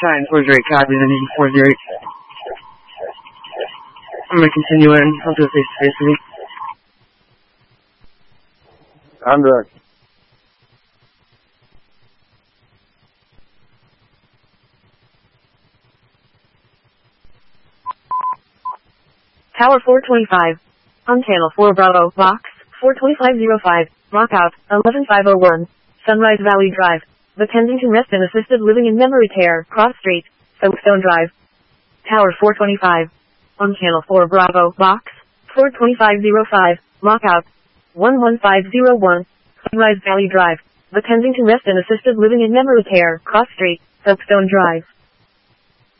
Sign 408, copy, the name 408. I'm going to continue in. I'll do a face-to-face with you. I'm done. Tower 425. On channel 4 Bravo, box 42505, Rockout 11501, Sunrise Valley Drive, The Kensington Rest and Assisted Living and Memory Care, Cross Street, Soapstone Drive. Tower 425. On channel 4 Bravo, box 42505, Lockout 11501, Sunrise Valley Drive, The Kensington Rest and Assisted Living and Memory Care, Cross Street, Soapstone Drive.